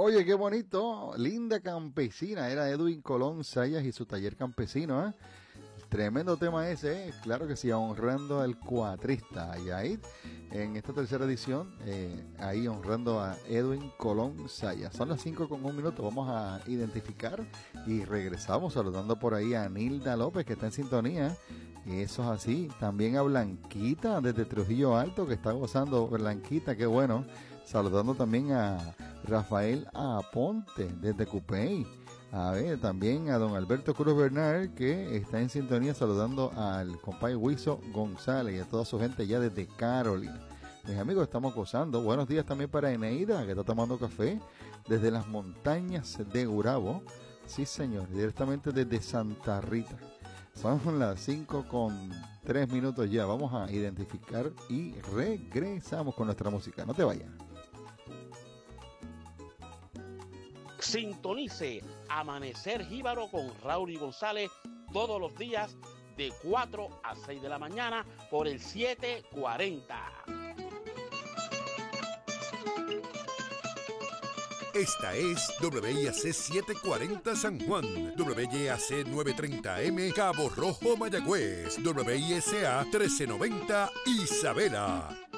Oye, qué bonito, linda campesina, era Edwin Colón Sayas y su taller campesino, ¿eh? Tremendo tema ese, ¿eh? Claro que sí, honrando al cuatrista, y ahí, en esta tercera edición, ahí honrando a Edwin Colón Sayas. Son las 5:01, vamos a identificar y regresamos saludando por ahí a Nilda López, que está en sintonía, y eso es así, también a Blanquita desde Trujillo Alto, que está gozando. Blanquita, qué bueno, saludando también a Rafael Aponte desde Cupey. A ver, también a don Alberto Cruz Bernal, que está en sintonía, saludando al compadre Wiso González y a toda su gente ya desde Carolina. Mis amigos, estamos gozando. Buenos días también para Eneida, que está tomando café desde las montañas de Gurabo. Sí, señor, directamente desde Santa Rita. Son las 5:03 ya. Vamos a identificar y regresamos con nuestra música. No te vayas. Sintonice Amanecer Jíbaro con Raúl y González todos los días de 4 a 6 de la mañana por el 740. Esta es WIAC 740 San Juan, WIAC 930M Cabo Rojo Mayagüez, WISA 1390 Isabela.